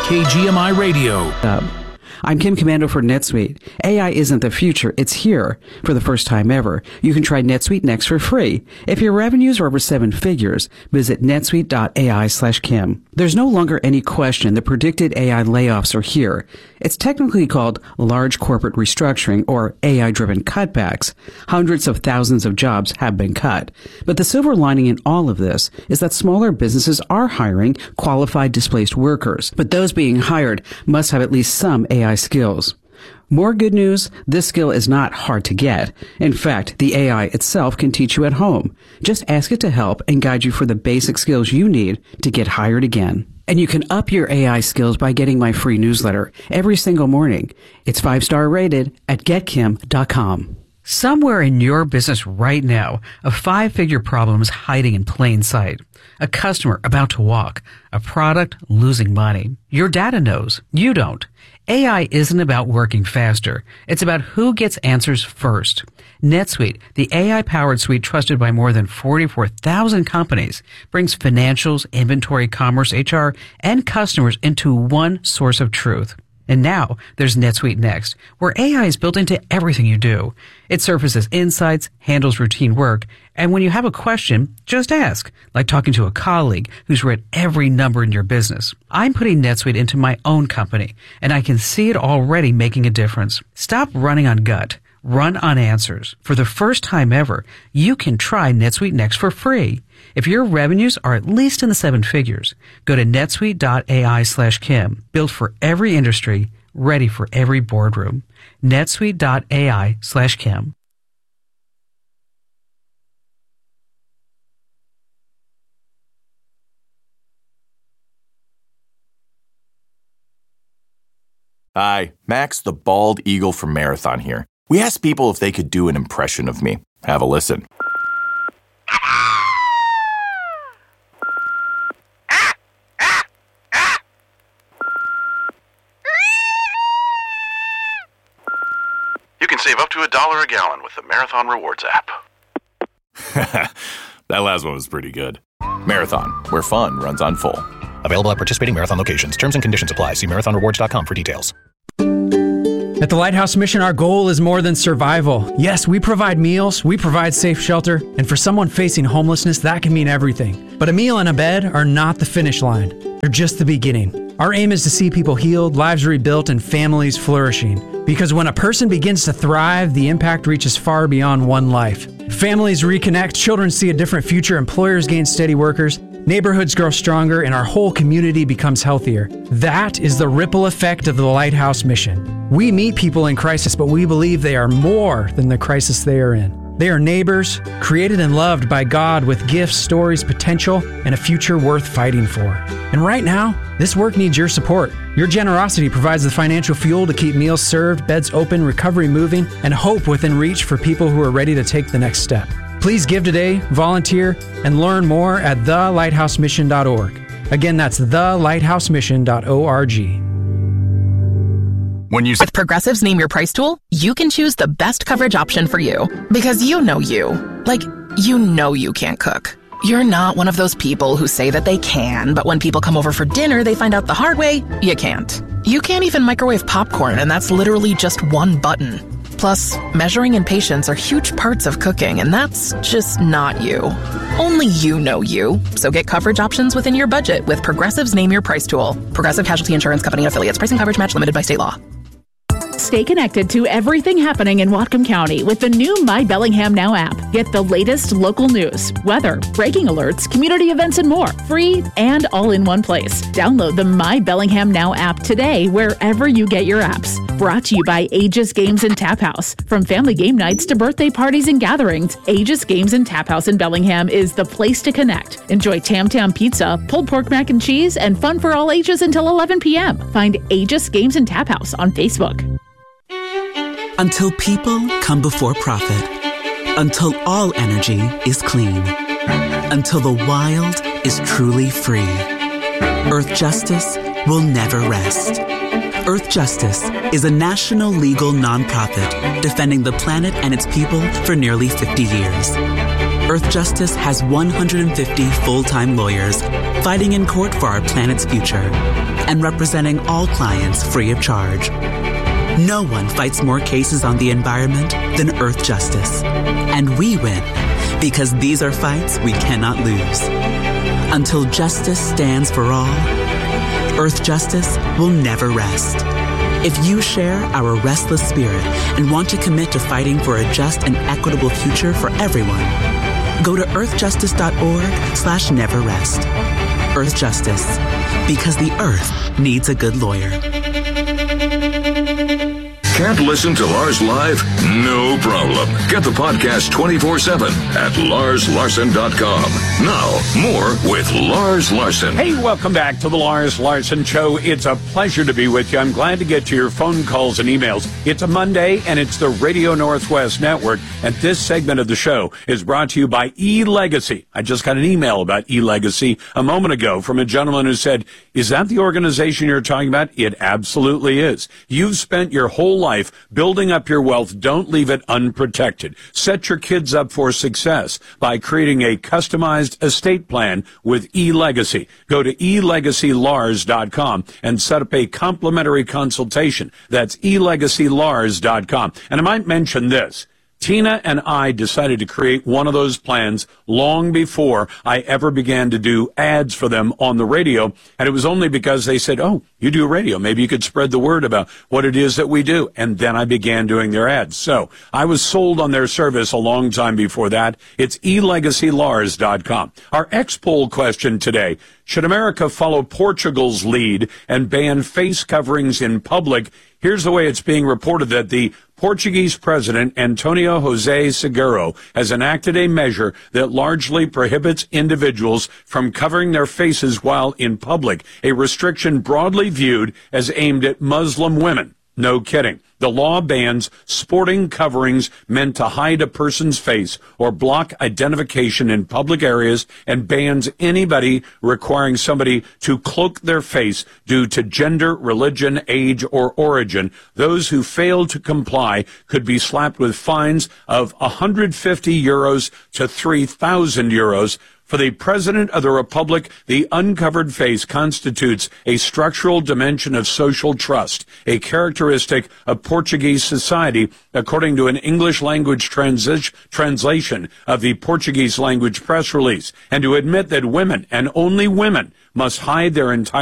KGMI Radio. I'm Kim Commando for NetSuite. AI isn't the future, it's here. For the first time ever, you can try NetSuite Next for free. If your revenues are over 7 figures, visit netsuite.ai/Kim. There's no longer any question the predicted AI layoffs are here. It's technically called large corporate restructuring or AI-driven cutbacks. Hundreds of thousands of jobs have been cut. But the silver lining in all of this is that smaller businesses are hiring qualified displaced workers. But those being hired must have at least some AI skills. More good news, this skill is not hard to get. In fact, the AI itself can teach you at home. Just ask it to help and guide you for the basic skills you need to get hired again. And you can up your AI skills by getting my free newsletter every single morning. It's 5-star rated at getkim.com. Somewhere in your business right now, a 5-figure problem is hiding in plain sight. A customer about to walk, a product losing money. Your data knows, you don't. AI isn't about working faster. It's about who gets answers first. NetSuite, the AI-powered suite trusted by more than 44,000 companies, brings financials, inventory, commerce, HR, and customers into one source of truth. And now there's NetSuite Next, where AI is built into everything you do. It surfaces insights, handles routine work, and when you have a question, just ask, like talking to a colleague who's read every number in your business. I'm putting NetSuite into my own company, and I can see it already making a difference. Stop running on gut. Run on answers. For the first time ever, you can try NetSuite Next for free. If your revenues are at least in the 7 figures, go to netsuite.ai/Kim. Built for every industry, ready for every boardroom. netsuite.ai/Kim. Hi, Max the Bald Eagle from Marathon here. We asked people if they could do an impression of me. Have a listen. You can save up to $1 a gallon with the Marathon Rewards app. That last one was pretty good. Marathon, where fun runs on full. Available at participating Marathon locations. Terms and conditions apply. See marathonrewards.com for details. At the Lighthouse Mission, our goal is more than survival. Yes, we provide meals, we provide safe shelter, and for someone facing homelessness, that can mean everything. But a meal and a bed are not the finish line. They're just the beginning. Our aim is to see people healed, lives rebuilt, and families flourishing. Because when a person begins to thrive, the impact reaches far beyond one life. Families reconnect, children see a different future, employers gain steady workers, neighborhoods grow stronger, and our whole community becomes healthier. That is the ripple effect of the Lighthouse Mission. We meet people in crisis, but we believe they are more than the crisis they are in. They are neighbors, created and loved by God with gifts, stories, potential, and a future worth fighting for. And right now, this work needs your support. Your generosity provides the financial fuel to keep meals served, beds open, recovery moving, and hope within reach for people who are ready to take the next step. Please give today, volunteer, and learn more at thelighthousemission.org. Again, that's thelighthousemission.org. With Progressive's Name Your Price tool, you can choose the best coverage option for you. Because you know you. Like, you know you can't cook. You're not one of those people who say that they can, but when people come over for dinner, they find out the hard way, you can't. You can't even microwave popcorn, and that's literally just one button. Plus, measuring and patience are huge parts of cooking, and that's just not you. Only you know you. So get coverage options within your budget with Progressive's Name Your Price tool. Progressive Casualty Insurance Company and Affiliates. Pricing coverage match limited by state law. Stay connected to everything happening in Whatcom County with the new My Bellingham Now app. Get the latest local news, weather, breaking alerts, community events, and more. Free and all in one place. Download the My Bellingham Now app today wherever you get your apps. Brought to you by Aegis Games and Tap House. From family game nights to birthday parties and gatherings, Aegis Games and Tap House in Bellingham is the place to connect. Enjoy Tam Tam Pizza, pulled pork mac and cheese, and fun for all ages until 11 p.m. Find Aegis Games and Tap House on Facebook. Until people come before profit. Until all energy is clean. Until the wild is truly free. Earth Justice will never rest. Earth Justice is a national legal nonprofit defending the planet and its people for nearly 50 years. Earth Justice has 150 full-time lawyers, fighting in court for our planet's future, and representing all clients free of charge. No one fights more cases on the environment than Earth Justice. And we win because these are fights we cannot lose. Until justice stands for all, Earth Justice will never rest. If you share our restless spirit and want to commit to fighting for a just and equitable future for everyone, go to earthjustice.org/neverrest. Earth Justice, because the Earth needs a good lawyer. Can't listen to Lars live? No problem. Get the podcast 24/7 at LarsLarson.com. Now, more with Lars Larson. Hey, welcome back to the Lars Larson Show. It's a pleasure to be with you. I'm glad to get to your phone calls and emails. It's a Monday, and it's the Radio Northwest Network, and this segment of the show is brought to you by eLegacy. I just got an email about eLegacy a moment ago from a gentleman who said, is that the organization you're talking about? It absolutely is. You've spent your whole life building up your wealth. Don't leave it unprotected. Set your kids up for success by creating a customized estate plan with eLegacy. Go to elegacylars.com and set up a complimentary consultation. That's elegacylars.com. And I might mention this. Tina and I decided to create one of those plans long before I ever began to do ads for them on the radio. And it was only because they said, oh, you do radio. Maybe you could spread the word about what it is that we do. And then I began doing their ads. So I was sold on their service a long time before that. It's elegacylars.com. Our X-Poll question today: should America follow Portugal's lead and ban face coverings in public? Here's the way it's being reported that the Portuguese president, Antonio José Seguro, has enacted a measure that largely prohibits individuals from covering their faces while in public, a restriction broadly viewed as aimed at Muslim women. No kidding. The law bans sporting coverings meant to hide a person's face or block identification in public areas, and bans anybody requiring somebody to cloak their face due to gender, religion, age, or origin. Those who fail to comply could be slapped with fines of 150 euros to 3,000 euros. For the President of the Republic, the uncovered face constitutes a structural dimension of social trust, a characteristic of Portuguese society, according to an English language translation of the Portuguese language press release. And to admit that women, and only women, must hide their entire